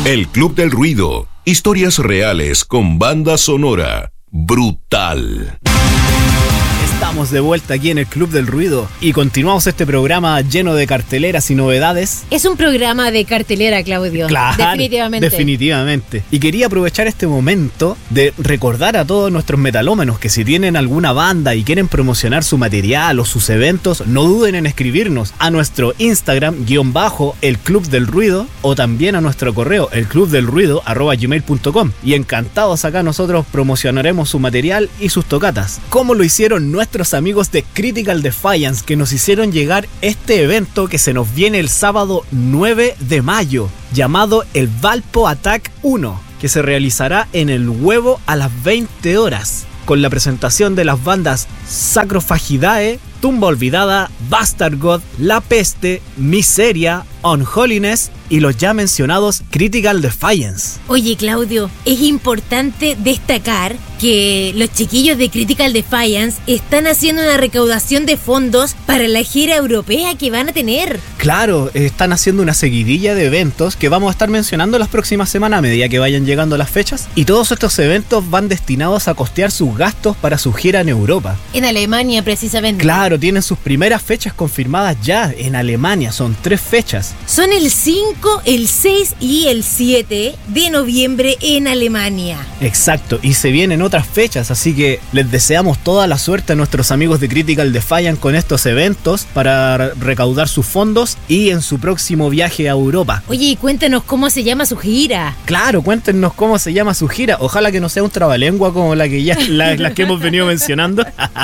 El Club del Ruido. Historias reales con banda sonora brutal. Estamos de vuelta aquí en el Club del Ruido y continuamos este programa lleno de carteleras y novedades. Es un programa de cartelera, Claudio. Claro, definitivamente. Y quería aprovechar este momento de recordar a todos nuestros metalómanos que si tienen alguna banda y quieren promocionar su material o sus eventos, no duden en escribirnos a nuestro Instagram _el Club del Ruido o también a nuestro correo elclubdelruido@gmail.com, y encantados acá nosotros promocionaremos su material y sus tocatas, como lo hicieron nuestros amigos de Critical Defiance, que nos hicieron llegar este evento que se nos viene el sábado 9 de mayo, llamado el Valpo Attack 1, que se realizará en el Huevo a las 20 horas, con la presentación de las bandas Sacrofagidae, Tumba Olvidada, Bastard God, La Peste, Miseria, Unholiness y los ya mencionados Critical Defiance. Oye, Claudio, es importante destacar que los chiquillos de Critical Defiance están haciendo una recaudación de fondos para la gira europea que van a tener. Claro, están haciendo una seguidilla de eventos que vamos a estar mencionando las próximas semanas a medida que vayan llegando las fechas, y todos estos eventos van destinados a costear sus gastos para su gira en Europa. En Alemania, precisamente. Claro, tienen sus primeras fechas confirmadas ya en Alemania, son 3 fechas. Son el 5, el 6 y el 7 de noviembre en Alemania. Exacto, y se vienen otras fechas, así que les deseamos toda la suerte a nuestros amigos de Critical Defiance con estos eventos para recaudar sus fondos y en su próximo viaje a Europa. Oye, y cuéntanos cómo se llama su gira. Claro, cuéntenos cómo se llama su gira. Ojalá que no sea un trabalengua como la que ya las que hemos venido mencionando.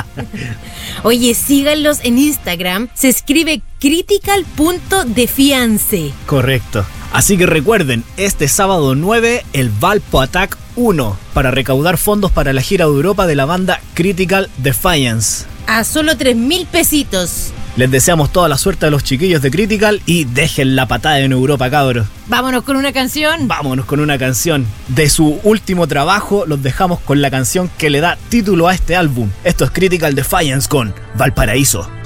Oye, síganlos en Instagram. Se escribe critical.defiance. Correcto. Así que recuerden, este sábado 9, el Valpo Attack 1, para recaudar fondos para la gira de Europa de la banda Critical Defiance. A solo 3,000 pesitos. Les deseamos toda la suerte a los chiquillos de Critical y dejen la patada en Europa, cabros. Vámonos con una canción. Vámonos con una canción. De su último trabajo, los dejamos con la canción que le da título a este álbum. Esto es Critical Defiance con Valparaíso.